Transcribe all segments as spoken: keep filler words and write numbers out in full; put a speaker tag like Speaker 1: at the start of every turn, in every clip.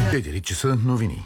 Speaker 1: четири часа новини.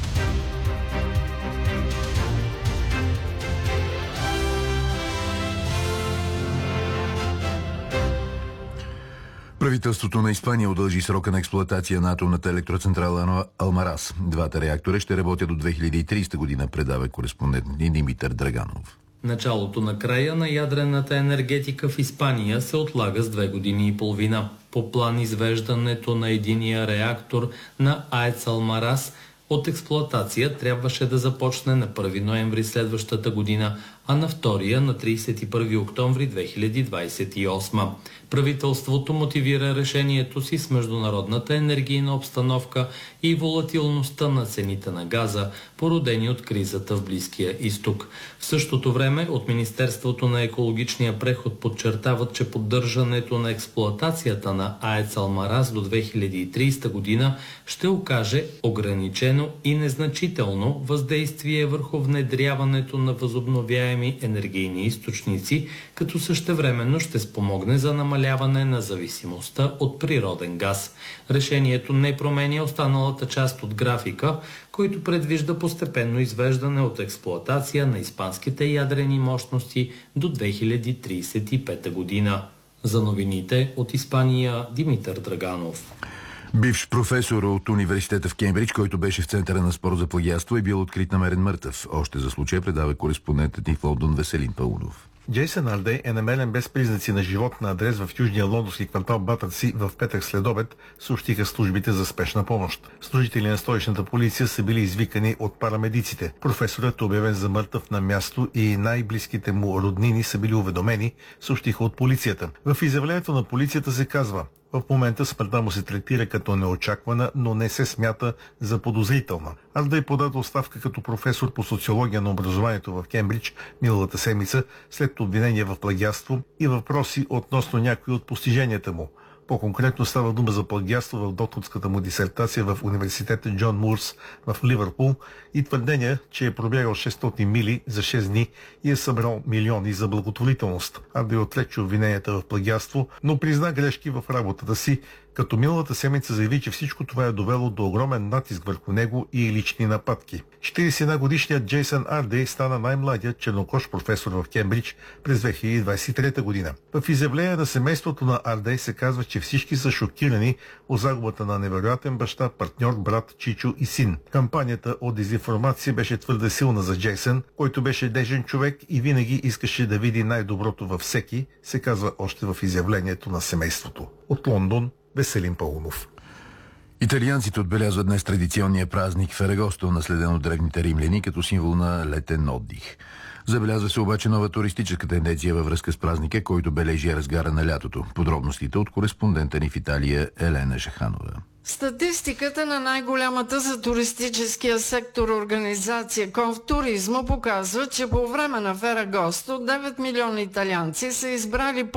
Speaker 1: Правителството на Испания удължи срока на експлоатация на атомната електроцентрала Алмарас. Двата реактора ще работят до две хиляди и тридесета година, предава кореспондент ни Димитър Драганов.
Speaker 2: Началото на края на ядрената енергетика в Испания се отлага с две години и половина. По план извеждането на единия реактор на АЕЦ Алмарас от експлоатация трябваше да започне на първи ноември следващата година, а на втория на тридесет и първи октомври две хиляди двадесет и осма. Правителството мотивира решението си с международната енергийна обстановка и волатилността на цените на газа, породени от кризата в Близкия изток. В същото време от Министерството на екологичния преход подчертават, че поддържането на експлоатацията на АЕЦ Алмарас до две хиляди и тридесета година ще окаже ограничено и незначително въздействие върху внедряването на възобновяеми енергийни източници, като същевременно ще спомогне за намаляване на зависимостта от природен газ. Решението не променя останалата част от графика, който предвижда постепенно извеждане от експлоатация на испанските ядрени мощности до две хиляди тридесет и пета година. За новините от Испания, Димитър Драганов.
Speaker 1: Бивш професор от университета в Кембридж, който беше в центъра на спор за плагиатство, е бил открит намерен мъртъв. Още за случая предава кореспондентът ни в Лондон Веселин Паунов.
Speaker 3: Джейсън Ардей е намерен без признаци на живот на адрес в южния лондонски квартал Батърси в петък следобед, съобщиха службите за спешна помощ. Служители на столичната полиция са били извикани от парамедиците. Професорът е обявен за мъртъв на място и най-близките му роднини са били уведомени, съобщиха от полицията. В изявлението на полицията се казва: в момента смъртта му се третира като неочаквана, но не се смята за подозрителна. Ардей подаде оставка като професор по социология на образованието в Кембридж миналата седмица след обвинения в плагиатство и въпроси относно някои от постиженията му. По-конкретно става дума за плагиатство в докторската му дисертация в университета Джон Мурс в Ливърпул и твърдения, че е пробягал шестстотин мили за шест дни и е събрал милиони за благотворителност. Ардей отрече обвиненията в плагиатство, но призна грешки в работата си, като миналата седмица заяви, че всичко това е довело до огромен натиск върху него и лични нападки. четиридесет и една годишният Джейсън Ардей стана най-младият чернокож професор в Кембридж през две хиляди двадесет и трета година. В изявление на семейството на Ардей се казва, че всички са шокирани от загубата на невероятен баща, партньор, брат, чичо и син. Кампанията от дезинформация беше твърде силна за Джейсън, който беше нежен човек и винаги искаше да види най-доброто във всеки, се казва още в изявлението на семейството. От Лондон, Веселин Паунов.
Speaker 1: Италианците отбелязват днес традиционния празник Ферагосто, наследен от древните римляни като символ на летен отдих. Забелязва се обаче нова туристическа тенденция във връзка с празника, който бележи разгара на лятото. Подробностите от кореспондента ни в Италия Елена Жаханова.
Speaker 4: Статистиката на най-голямата за туристическия сектор организация Контуризмо показва, че по време на Ферагосто девет милиона италианци са избрали